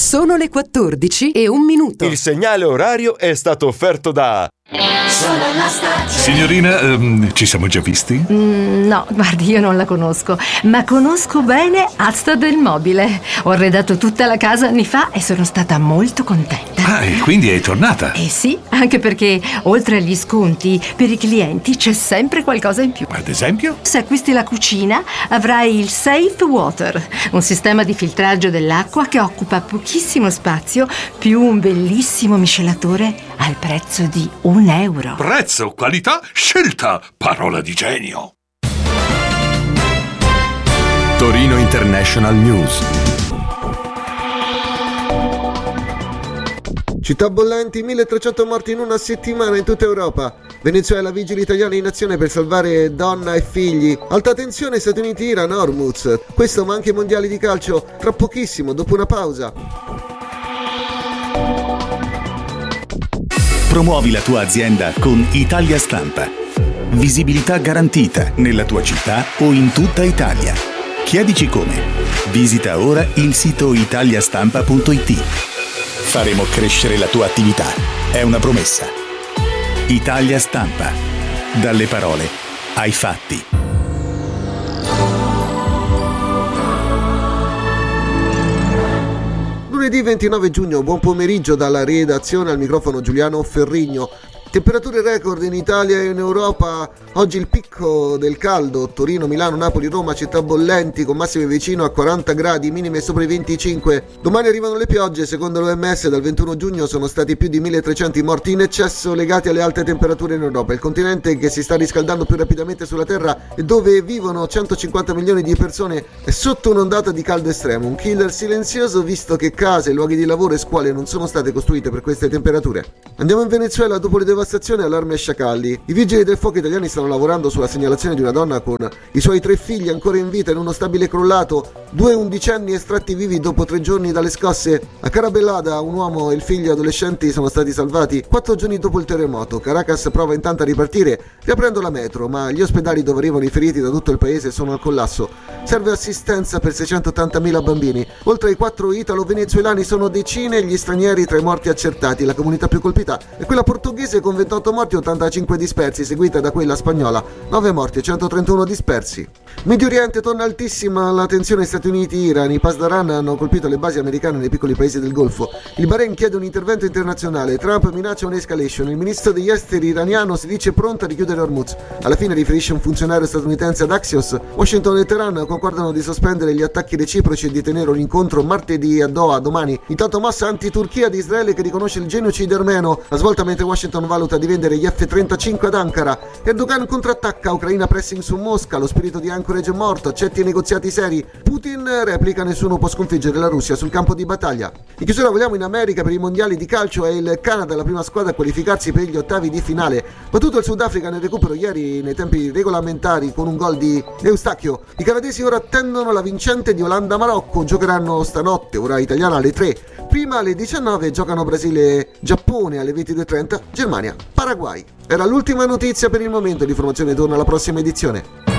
Sono le 14:01. Il segnale orario è stato offerto da Signorina, ci siamo già visti? No, guardi, io non la conosco, ma conosco bene Asta del Mobile. Ho arredato tutta la casa anni fa e sono stata molto contenta. Ah, e quindi è tornata? Eh sì, anche perché oltre agli sconti per i clienti c'è sempre qualcosa in più. Ad esempio? Se acquisti la cucina avrai il Safe Water, un sistema di filtraggio dell'acqua che occupa pochissimo spazio più un bellissimo miscelatore al prezzo di €1. Prezzo, qualità, scelta, parola di genio. Torino International News. Città bollenti, 1300 morti in una settimana in tutta Europa. Venezuela, vigili italiani in azione per salvare donna e figli. Alta tensione, Stati Uniti, Iran, Hormuz. Questo ma anche i mondiali di calcio, tra pochissimo, dopo una pausa. Promuovi la tua azienda con Italia Stampa. Visibilità garantita nella tua città o in tutta Italia. Chiedici come. Visita ora il sito italiastampa.it. Faremo crescere la tua attività. È una promessa. Italia Stampa. Dalle parole ai fatti. Lunedì 29 giugno, buon pomeriggio dalla redazione, al microfono Giuliano Ferrigno. Temperature record in Italia e in Europa. Oggi il picco del caldo: Torino, Milano, Napoli, Roma, città bollenti con massime vicino a 40 gradi, minime sopra i 25. Domani arrivano le piogge. Secondo l'OMS dal 21 giugno sono stati più di 1300 i morti in eccesso legati alle alte temperature in Europa. Il continente che si sta riscaldando più rapidamente sulla Terra e dove vivono 150 milioni di persone è sotto un'ondata di caldo estremo. Un killer silenzioso, visto che case, luoghi di lavoro e scuole non sono state costruite per queste temperature. Andiamo in Venezuela. Dopo le devastazioni, allarme e sciacalli. I vigili del fuoco italiani stanno lavorando sulla segnalazione di una donna con i suoi 3 figli ancora in vita in uno stabile crollato, 2 undicenni estratti vivi dopo 3 giorni dalle scosse. A Carabellada un uomo e il figlio adolescenti sono stati salvati 4 giorni dopo il terremoto. Caracas prova intanto a ripartire riaprendo la metro, ma gli ospedali dove arrivano i feriti da tutto il paese sono al collasso. Serve assistenza per 680.000 bambini. Oltre ai 4 italo-venezuelani sono decine gli stranieri tra i morti accertati. La comunità più colpita è quella portoghese con 28 morti e 85 dispersi, seguita da quella spagnola, 9 morti e 131 dispersi. Medio Oriente, torna altissima la tensione Stati Uniti-Iran. I Pasdaran hanno colpito le basi americane nei piccoli paesi del Golfo. Il Bahrain chiede un intervento internazionale. Trump minaccia un'escalation. Il ministro degli esteri iraniano si dice pronto a richiudere Hormuz. Alla fine, riferisce un funzionario statunitense ad Axios, Washington e Teheran concordano di sospendere gli attacchi reciproci e di tenere un incontro martedì a Doha domani. Intanto mossa anti-Turchia di Israele che riconosce il genocidio armeno. La svolta mentre Washington valuta di vendere gli F-35 ad Ankara. Erdogan contrattacca, Ucraina pressing su Mosca, lo spirito di Anchorage è morto, accetti i negoziati seri. Putin replica, nessuno può sconfiggere la Russia sul campo di battaglia. In chiusura vogliamo in America per i mondiali di calcio. È il Canada la prima squadra a qualificarsi per gli ottavi di finale. Battuto il Sudafrica nel recupero ieri nei tempi regolamentari con un gol di Eustachio. I canadesi ora attendono la vincente di Olanda-Marocco. Giocheranno stanotte, ora italiana, alle 3. Prima alle 19 giocano Brasile-Giappone, alle 22:30 Germania-Paraguay. Era l'ultima notizia per il momento. L'informazione torna alla prossima edizione.